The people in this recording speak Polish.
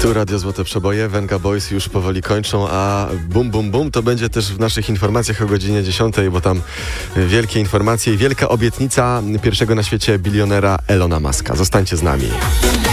Tu Radio Złote Przeboje, Venga Boys już powoli kończą, a Bum Bum Bum to będzie też w naszych informacjach o godzinie 10, bo tam wielkie informacje i wielka obietnica pierwszego na świecie bilionera Elona Muska. Zostańcie z nami.